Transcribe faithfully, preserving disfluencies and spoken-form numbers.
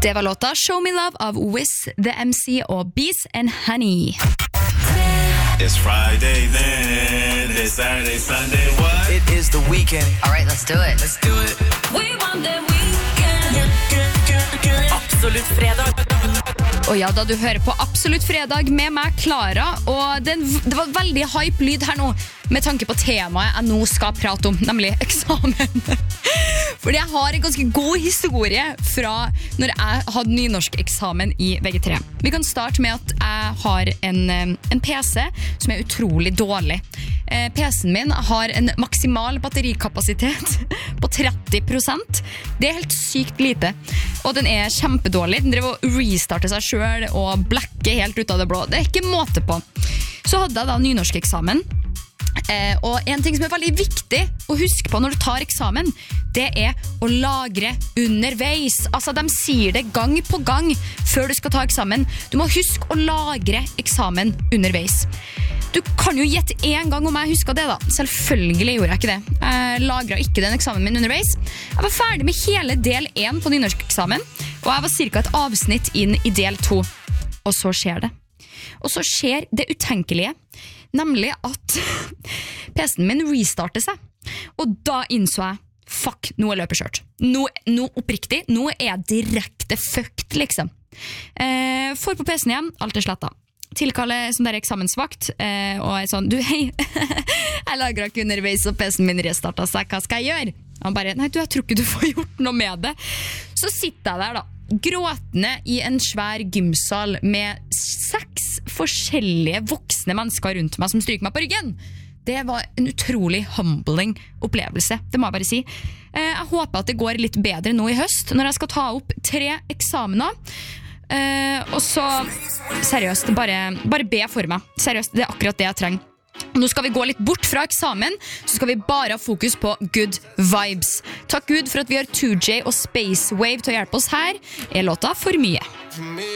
Det var låta Show Me Love av Wiz, The M C og Bees and Honey. It's Friday then, it's Saturday, Sunday, what? It is the weekend. All right, let's do it. Let's do it. We want the weekend. Absolutt fredag. Og ja, da du hører på Absolutt fredag med meg, Klara, og den, det var veldig hype lyd her nå, med tanke på temaet jeg nå skal prate om, nemlig eksamen. Fordi jeg har en ganske god historie fra når jeg hadde nynorsk eksamen i V G tre. Vi kan starte med at jeg har en, en P C som er utrolig dårlig. P C-en min har en maksimal batterikapasitet på tretti prosent. Det er helt sykt lite, og den er kjempedårlig. Den driver å restarte seg selv og blekke helt ut av det blå. Det er ikke måte på. Så hadde jeg da nynorsk eksamen. Eh, og en ting som er veldig viktig å huske på når du tar eksamen, det er å lagre underveis. Altså, de sier det gang på gang før du skal ta eksamen. Du må huske å lagre eksamen underveis. Du kan jo gjette en gang om jeg husker det da. Selvfølgelig gjorde jeg ikke det. Jeg lagret ikke den eksamen min underveis. Jeg var ferdig med hele del én på nynorsk eksamen, og jeg var cirka et avsnitt inn i del to. Og så skjer det. Og så skjer det utenkelige, nemlig at P C-en min restarter seg. Og da innså jeg, fuck, nå er løpet kjørt. Nå, nå oppriktig, nå er jeg direkte fucked, liksom. Eh, får på P C-en igjen, alt er slettet. Tilkaller sånn der eksamensvakt, eh, og er sånn, du, hei, jeg lagret ikke underveis, og P C-en min restartet seg, hva skal jeg gjøre? Han bare, nei, du, jeg tror ikke du får gjort noe med det. Så sitter jeg der da, gråtende i en svær gymsal med seks forskjellige voksne mennesker rundt meg som stryker meg på ryggen. Det var en utrolig humbling opplevelse, det må jeg bare si. Jeg håper at det går litt bedre nå i høst, når jeg skal ta opp tre eksamener. Og så, seriøst, bare, bare be for meg. Seriøst, det er akkurat det jeg trenger. Nå skal vi gå litt bort fra eksamen, så skal vi bare ha fokus på good vibes. Takk Gud for at vi har two J og Space Wave til å hjelpe oss her. Er låta For mye?